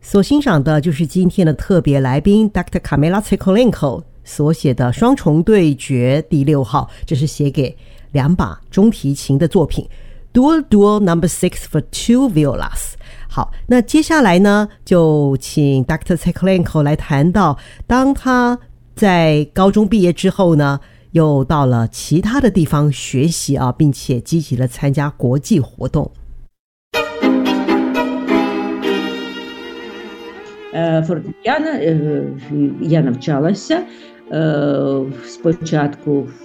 所欣赏的就是今天的特别来宾 Dr. Kamila Tsykolenko 所写的双重对决第6号，这是写给2把中提琴的作品 Duel No. 6 for 2 violas。 好，那接下来呢就请 Dr. Tsykolenko 来谈到当他在高中毕业之后呢，又到了其他的地方学习啊，并且积极的参加国际活动。 Фортепіано я навчалася спочатку